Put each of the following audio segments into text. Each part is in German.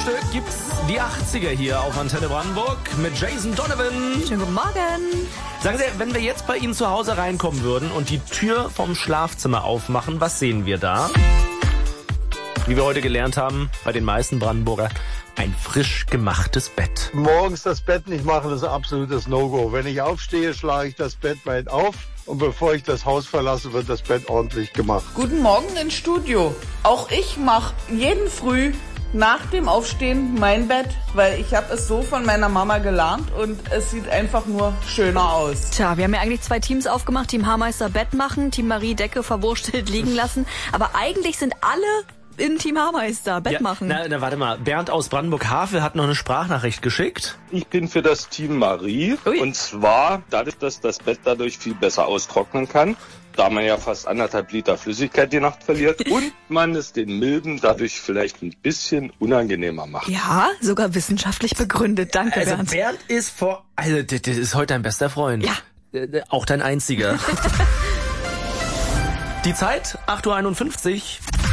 Frühstück gibt's die 80er hier auf Antenne Brandenburg mit Jason Donovan. Schönen guten Morgen. Sagen Sie, wenn wir jetzt bei Ihnen zu Hause reinkommen würden und die Tür vom Schlafzimmer aufmachen, was sehen wir da? Wie wir heute gelernt haben, bei den meisten Brandenburger, ein frisch gemachtes Bett. Morgens das Bett nicht machen, das ist ein absolutes No-Go. Wenn ich aufstehe, schlage ich das Bett weit auf. Und bevor ich das Haus verlasse, wird das Bett ordentlich gemacht. Guten Morgen ins Studio. Auch ich mache jeden Früh nach dem Aufstehen mein Bett, weil ich habe es so von meiner Mama gelernt und es sieht einfach nur schöner aus. Tja, wir haben ja eigentlich 2 Teams aufgemacht. Team Haarmeister Bett machen, Team Marie Decke verwurstelt liegen lassen. Aber eigentlich sind alle in Team Haarmeister Bett machen. Na, warte mal. Bernd aus Brandenburg-Havel hat noch eine Sprachnachricht geschickt. Ich bin für das Team Marie. Ui. Und zwar dadurch, dass das Bett dadurch viel besser austrocknen kann, da man ja fast 1,5 Liter Flüssigkeit die Nacht verliert und man es den Milben dadurch vielleicht ein bisschen unangenehmer macht. Ja, sogar wissenschaftlich begründet. Danke, Also Bernd. Bernd ist das ist heute dein bester Freund. Ja. Auch dein einziger. Die Zeit, 8:51 Uhr.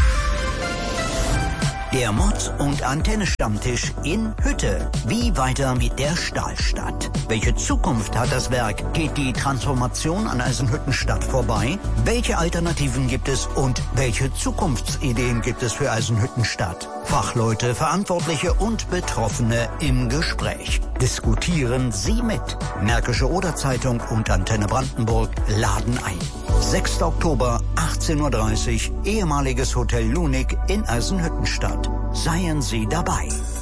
Der Mod- und Antenne-Stammtisch in Hütte. Wie weiter mit der Stahlstadt? Welche Zukunft hat das Werk? Geht die Transformation an Eisenhüttenstadt vorbei? Welche Alternativen gibt es und welche Zukunftsideen gibt es für Eisenhüttenstadt? Fachleute, Verantwortliche und Betroffene im Gespräch. Diskutieren Sie mit. Märkische Oder-Zeitung und Antenne Brandenburg laden ein. 6. Oktober, 18:30 Uhr, ehemaliges Hotel Lunik in Eisenhüttenstadt. Seien Sie dabei.